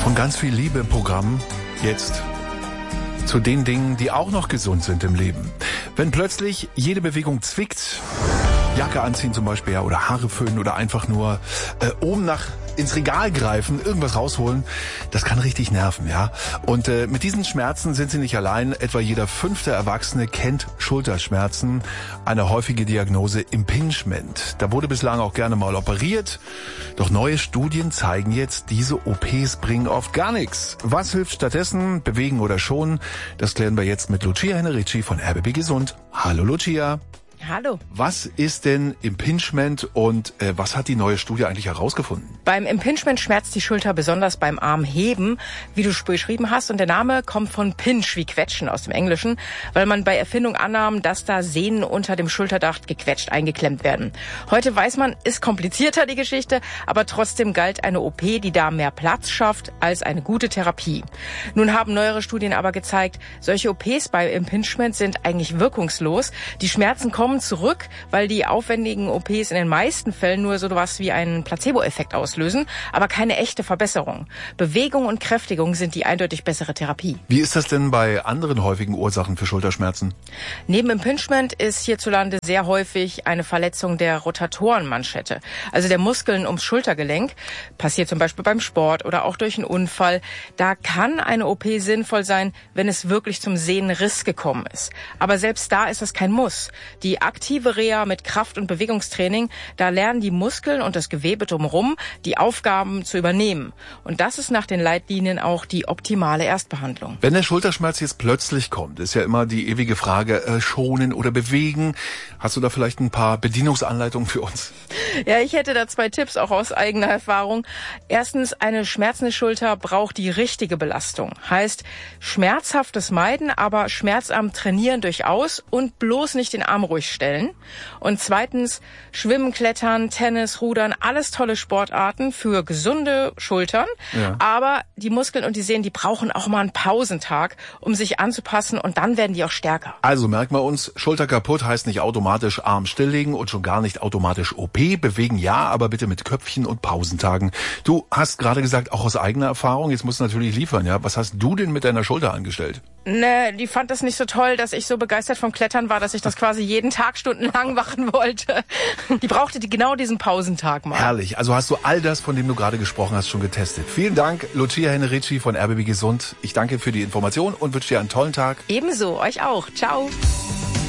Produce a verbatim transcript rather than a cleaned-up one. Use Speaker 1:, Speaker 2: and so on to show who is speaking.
Speaker 1: Von ganz viel Liebe im Programm jetzt zu den Dingen, die auch noch gesund sind im Leben. Wenn plötzlich jede Bewegung zwickt, Jacke anziehen zum Beispiel, ja, oder Haare föhnen oder einfach nur äh, oben nach ins Regal greifen, irgendwas rausholen, das kann richtig nerven, ja. Und äh, mit diesen Schmerzen sind Sie nicht allein. Etwa jeder fünfte Erwachsene kennt Schulterschmerzen, eine häufige Diagnose Impingement. Da wurde bislang auch gerne mal operiert, doch neue Studien zeigen jetzt, diese O Ps bringen oft gar nichts. Was hilft stattdessen? Bewegen oder schonen? Das klären wir jetzt mit Lucia Hennerici von R B B Gesund. Hallo Lucia.
Speaker 2: Hallo.
Speaker 1: Was ist denn Impingement und äh, was hat die neue Studie eigentlich herausgefunden?
Speaker 2: Beim Impingement schmerzt die Schulter besonders beim Armheben, wie du beschrieben hast. Und der Name kommt von Pinch, wie Quetschen aus dem Englischen, weil man bei Erfindung annahm, dass da Sehnen unter dem Schulterdach gequetscht eingeklemmt werden. Heute weiß man, ist komplizierter die Geschichte, aber trotzdem galt eine O P, die da mehr Platz schafft, als eine gute Therapie. Nun haben neuere Studien aber gezeigt, solche O Ps bei Impingement sind eigentlich wirkungslos. Die Schmerzen kommen zurück, weil die aufwendigen O Ps in den meisten Fällen nur so was wie einen Placebo-Effekt auslösen, aber keine echte Verbesserung. Bewegung und Kräftigung sind die eindeutig bessere Therapie.
Speaker 1: Wie ist das denn bei anderen häufigen Ursachen für Schulterschmerzen?
Speaker 2: Neben Impingement ist hierzulande sehr häufig eine Verletzung der Rotatorenmanschette, also der Muskeln ums Schultergelenk. Passiert zum Beispiel beim Sport oder auch durch einen Unfall. Da kann eine O P sinnvoll sein, wenn es wirklich zum Sehnenriss gekommen ist. Aber selbst da ist es kein Muss. Die aktive Reha mit Kraft- und Bewegungstraining, da lernen die Muskeln und das Gewebe drumherum, die Aufgaben zu übernehmen. Und das ist nach den Leitlinien auch die optimale Erstbehandlung.
Speaker 1: Wenn der Schulterschmerz jetzt plötzlich kommt, ist ja immer die ewige Frage, äh, schonen oder bewegen. Hast du da vielleicht ein paar Bedienungsanleitungen für uns?
Speaker 2: Ja, ich hätte da zwei Tipps auch aus eigener Erfahrung. Erstens, eine schmerzende Schulter braucht die richtige Belastung. Heißt, schmerzhaftes Meiden, aber schmerzarm trainieren durchaus und bloß nicht den Arm ruhig stellen. Und zweitens, Schwimmen, Klettern, Tennis, Rudern, alles tolle Sportarten für gesunde Schultern. Ja. Aber die Muskeln und die Sehnen, die brauchen auch mal einen Pausentag, um sich anzupassen und dann werden die auch stärker.
Speaker 1: Also merken wir uns, Schulter kaputt heißt nicht automatisch Arm stilllegen und schon gar nicht automatisch O P. Bewegen ja, aber bitte mit Köpfchen und Pausentagen. Du hast gerade gesagt, auch aus eigener Erfahrung, jetzt musst du natürlich liefern, ja. Was hast du denn mit deiner Schulter angestellt?
Speaker 2: Ne, die fand das nicht so toll, dass ich so begeistert vom Klettern war, dass ich das quasi jeden Tag stundenlang machen wollte. Die brauchte die genau diesen Pausentag mal.
Speaker 1: Herrlich. Also hast du all das, von dem du gerade gesprochen hast, schon getestet. Vielen Dank, Lucia Hennerici von R B B Gesund. Ich danke für die Information und wünsche dir einen tollen Tag.
Speaker 2: Ebenso, euch auch. Ciao.